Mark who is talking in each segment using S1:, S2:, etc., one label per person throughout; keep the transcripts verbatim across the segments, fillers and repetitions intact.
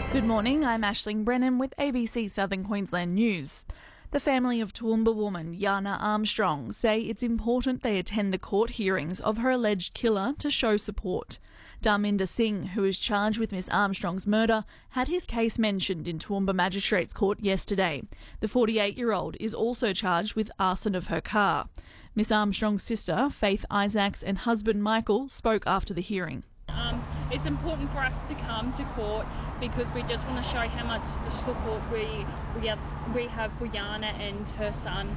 S1: Good morning, I'm Aisling Brennan with A B C Southern Queensland News. The family of Toowoomba woman Yana Armstrong say it's important they attend the court hearings of her alleged killer to show support. Dharminder Singh, who is charged with Miss Armstrong's murder, had his case mentioned in Toowoomba Magistrates Court yesterday. The forty-eight-year-old is also charged with arson of her car. Miss Armstrong's sister, Faith Isaacs, and husband Michael spoke after the hearing.
S2: Um, it's important for us to come to court because we just want to show how much support we we have we have for Yana and her son.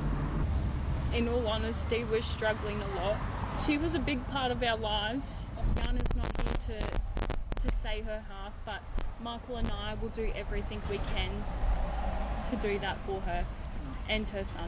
S2: In all honesty, we're struggling a lot. She was a big part of our lives. Yana's not here to to say her half, but Michael and I will do everything we can to do that for her and her son.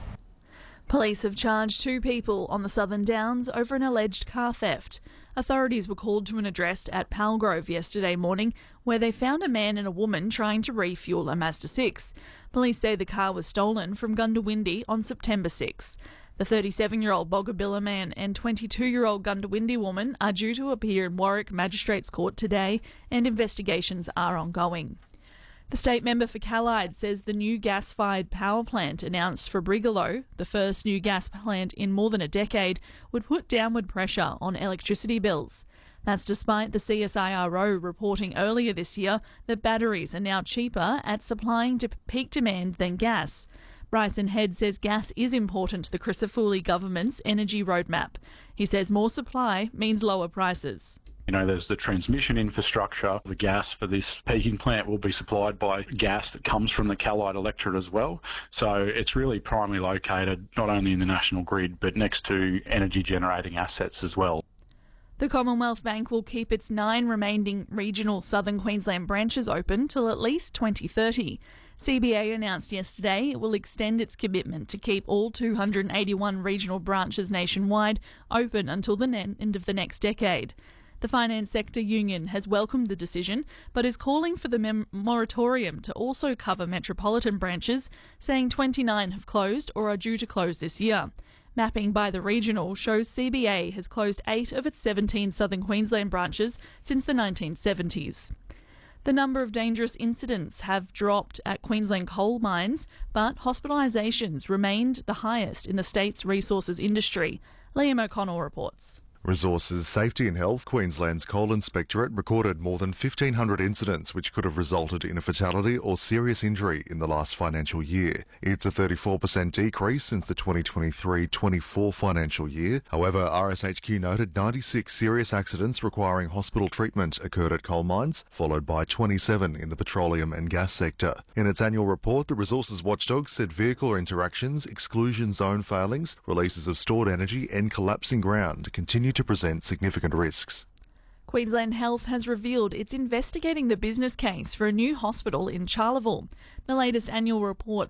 S1: Police have charged two people on the Southern Downs over an alleged car theft. Authorities were called to an address at Palgrove yesterday morning where they found a man and a woman trying to refuel a Mazda six. Police say the car was stolen from Goondiwindi on September sixth. The thirty-seven-year-old Boggabilla man and twenty-two-year-old Goondiwindi woman are due to appear in Warwick Magistrates Court today, and investigations are ongoing. The state member for Callide says the new gas-fired power plant announced for Brigalow, the first new gas plant in more than a decade, would put downward pressure on electricity bills. That's despite the C S I R O reporting earlier this year that batteries are now cheaper at supplying to peak demand than gas. Bryson Head says gas is important to the Crisafulli government's energy roadmap. He says more supply means lower prices.
S3: You know, there's the transmission infrastructure. The gas for this peaking plant will be supplied by gas that comes from the Callide electorate as well. So it's really primarily located not only in the national grid, but next to energy generating assets as well.
S1: The Commonwealth Bank will keep its nine remaining regional Southern Queensland branches open till at least twenty thirty. C B A announced yesterday it will extend its commitment to keep all two hundred eighty-one regional branches nationwide open until the end of the next decade. The finance sector union has welcomed the decision, but is calling for the mem- moratorium to also cover metropolitan branches, saying twenty-nine have closed or are due to close this year. Mapping by the regional shows C B A has closed eight of its seventeen Southern Queensland branches since the nineteen seventies. The number of dangerous incidents have dropped at Queensland coal mines, but hospitalisations remained the highest in the state's resources industry. Liam O'Connell reports.
S4: Resources Safety and Health Queensland's Coal Inspectorate recorded more than fifteen hundred incidents which could have resulted in a fatality or serious injury in the last financial year. It's a thirty-four percent decrease since the twenty twenty-three twenty-four financial year. However, R S H Q noted ninety-six serious accidents requiring hospital treatment occurred at coal mines, followed by twenty-seven in the petroleum and gas sector. In its annual report, the Resources Watchdog said vehicle interactions, exclusion zone failings, releases of stored energy and collapsing ground continue to present significant risks.
S1: Queensland Health has revealed it's investigating the business case for a new hospital in Charleville. The latest annual report